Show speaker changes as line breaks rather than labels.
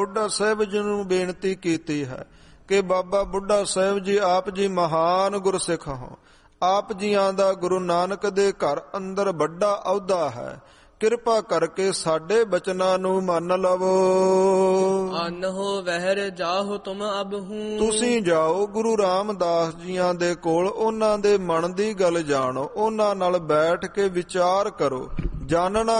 ਬੁੱਢਾ ਸਾਹਿਬ ਜੀ ਨੂੰ ਬੇਨਤੀ ਕੀਤੀ ਹੈ ਕਿ ਬਾਬਾ ਬੁੱਢਾ ਸਾਹਿਬ ਜੀ, ਆਪ ਜੀ ਮਹਾਨ ਗੁਰਸਿੱਖ ਹੋ। ਆਪ ਜੀਆਂ ਦਾ ਗੁਰੂ ਨਾਨਕ ਦੇ ਘਰ ਅੰਦਰ ਵੱਡਾ ਅਹੁਦਾ ਹੈ। ਕਿਰਪਾ ਕਰਕੇ ਸਾਡੇ ਬਚਨਾਂ ਨੂੰ ਮੰਨ ਲਵੋ।
ਆਨਹੁ ਵਹਿਰ ਜਾਹੁ ਤੁਮ ਅਬਹੂ।
ਤੁਸੀਂ ਜਾਓ ਗੁਰੂ ਰਾਮਦਾਸ ਜੀਆਂ ਦੇ ਕੋਲ, ਉਹਨਾਂ ਦੇ ਮਨ ਦੀ ਗੱਲ ਜਾਣੋ, ਉਹਨਾਂ ਨਾਲ ਬੈਠ ਕੇ ਵਿਚਾਰ ਕਰੋ। ਜਾਣਨਾ